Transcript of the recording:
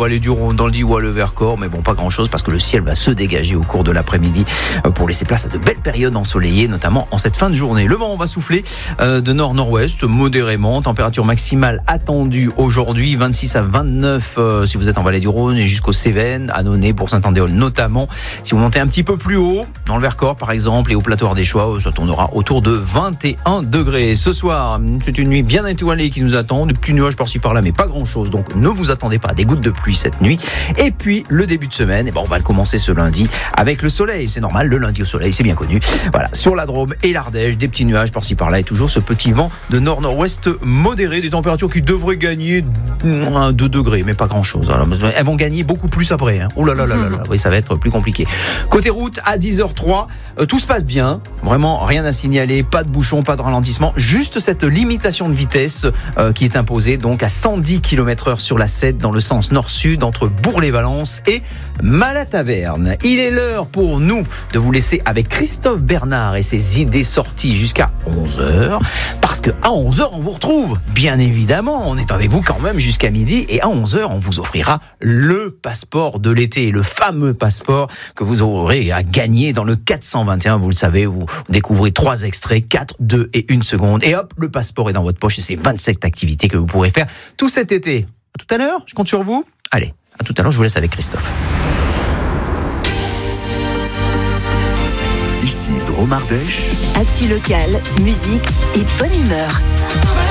vallée du Rhône, dans le Diois, le Vercors, mais bon, pas grand-chose parce que le ciel va se dégager au cours de l'après-midi pour laisser place à de belles périodes ensoleillées, notamment en cette fin de journée. Le vent va souffler de nord-nord-ouest modérément, température maximale attendue aujourd'hui 26 à 29 si vous êtes en vallée du Rhône et jusqu'aux Cévennes, Annonay, Bourg-Saint-Andéol notamment. Si vous montez un petit peu plus haut, dans le Vercors par exemple et au plateau ardéchois, ça tournera autour de 21 degrés. Ce soir, c'est une nuit bien étoilée qui nous attend, des petits nuages par-ci par-là mais pas grand-chose, donc ne vous attendez pas à des gouttes de pluie cette nuit. Et puis le début de semaine, on va le commencer ce lundi avec le soleil, c'est normal, le lundi au soleil, c'est bien connu. Voilà, sur la Drôme et l'Ardèche, des petits nuages par-ci par-là et toujours ce petit vent de nord-nord-ouest modéré, des températures qui devraient gagner 2 degrés, mais pas grand-chose. Alors, elles vont gagner beaucoup plus après. Oh là là là là là, oui, ça va être plus compliqué. Côté route, à 10h03, tout se passe bien, vraiment rien à signaler, pas de bouchon, pas de ralentissement, juste cette limitation de vitesse qui est imposée donc à 110 km/h sur la 7 dans le sens nord-sud entre Bourg-les-Valences et Malataverne. Il est l'heure pour nous de vous laisser avec Christophe Bernard et ses idées sorties jusqu'à 11h, parce qu'à 11h on vous retrouve, bien évidemment, on est avec vous quand même jusqu'à midi, et à 11h on vous offrira le passeport de l'été, le fameux passeport que vous aurez à gagner dans le 421, vous le savez, vous découvrez 3 extraits, 4, 2 et 1 seconde, et hop, le passeport est dans votre poche et c'est 27 activités que vous pourrez faire tout cet été. À tout à l'heure, je compte sur vous. Allez, à tout à l'heure, je vous laisse avec Christophe. Ici Drôme Ardèche. Actu local, musique et bonne humeur.